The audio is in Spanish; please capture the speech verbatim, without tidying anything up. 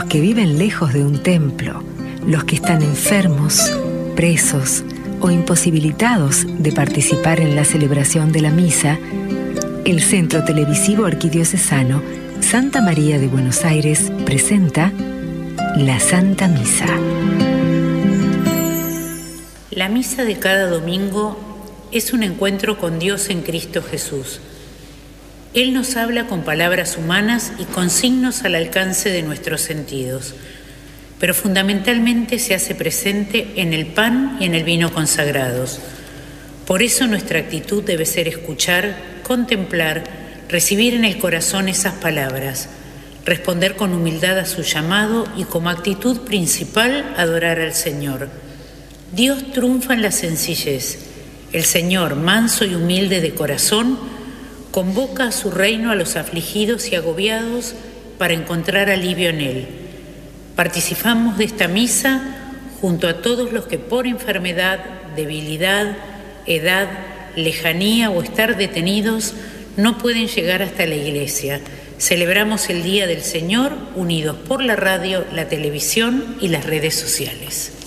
que viven lejos de un templo, los que están enfermos, presos o imposibilitados de participar en la celebración de la misa, el Centro Televisivo Arquidiocesano Santa María de Buenos Aires presenta la Santa Misa. La misa de cada domingo es un encuentro con Dios en Cristo Jesús. Él nos habla con palabras humanas y con signos al alcance de nuestros sentidos, pero fundamentalmente se hace presente en el pan y en el vino consagrados. Por eso nuestra actitud debe ser escuchar, contemplar, recibir en el corazón esas palabras, responder con humildad a su llamado y como actitud principal adorar al Señor. Dios triunfa en la sencillez. El Señor, manso y humilde de corazón, convoca a su reino a los afligidos y agobiados para encontrar alivio en Él. Participamos de esta misa junto a todos los que por enfermedad, debilidad, edad, lejanía o estar detenidos no pueden llegar hasta la iglesia. Celebramos el Día del Señor unidos por la radio, la televisión y las redes sociales.